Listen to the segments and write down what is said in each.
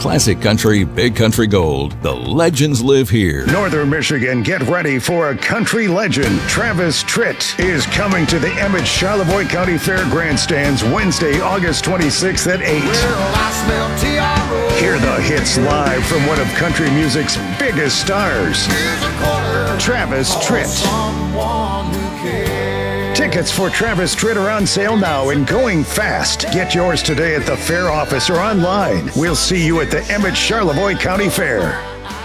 Classic country, big country gold. The legends live here. Northern Michigan, get ready for a country legend. Travis Tritt is coming to the Emmett Charlevoix County Fair grandstands Wednesday, August 26th at 8. Hear the hits live from one of country music's biggest stars, Travis Tritt. Tickets for Travis Tritt are on sale now and going fast. Get yours today at the fair office or online. We'll see you at the Emmett Charlevoix County Fair.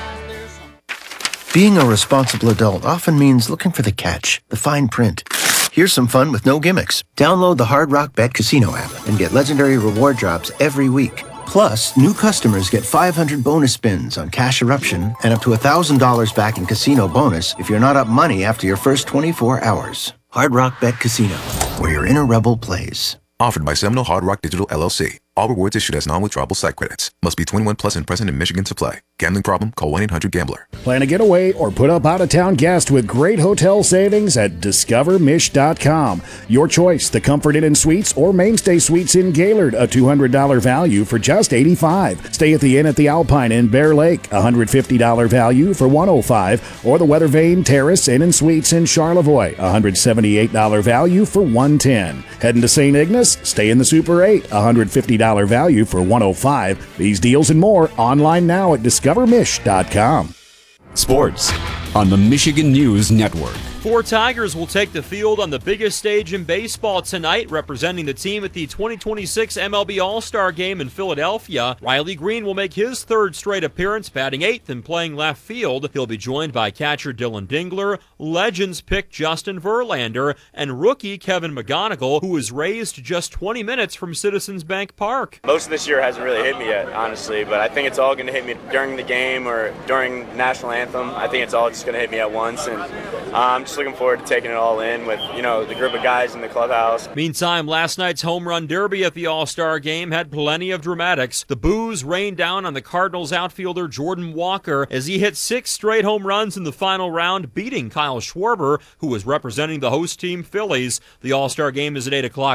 Being a responsible adult often means looking for the catch, the fine print. Here's some fun with no gimmicks. Download the Hard Rock Bet Casino app and get legendary reward drops every week. Plus, new customers get 500 bonus spins on Cash Eruption and up to $1,000 back in casino bonus if you're not up money after your first 24 hours. Hard Rock Bet Casino, where your inner rebel plays. Offered by Seminole Hard Rock Digital LLC. All rewards issued as non-withdrawable site credits. Must be 21 plus and present in Michigan to play. Gambling problem? Call 1-800-GAMBLER. Plan a getaway or put up out-of-town guest with great hotel savings at discovermish.com. Your choice, the Comfort Inn and Suites or Mainstay Suites in Gaylord, a $200 value for just $85. Stay at the Inn at the Alpine in Bear Lake, $150 value for $105. Or the Weather Vane Terrace Inn and Suites in Charlevoix, $178 value for $110. Heading to St. Ignace? Stay in the Super 8, $150 value for $105. These deals and more online now at discovermish.com. Sports on the Michigan News Network. 4 Tigers will take the field on the biggest stage in baseball tonight, representing the team at the 2026 MLB All-Star Game in Philadelphia. Riley Green will make his 3rd straight appearance, batting 8th and playing left field. He'll be joined by catcher Dylan Dingler, Legends pick Justin Verlander, and rookie Kevin McGonigal, who was raised just 20 minutes from Citizens Bank Park. Most of this year hasn't really hit me yet, honestly, but I think it's all going to hit me during the game or during National Anthem. I think it's all just going to hit me at once, and I'm just looking forward to taking it all in with, the group of guys in the clubhouse. Meantime, last night's home run derby at the All-Star Game had plenty of dramatics. The boos rained down on the Cardinals outfielder Jordan Walker as he hit 6 straight home runs in the final round, beating Kyle Schwarber, who was representing the host team Phillies. The All-Star Game is at 8 o'clock.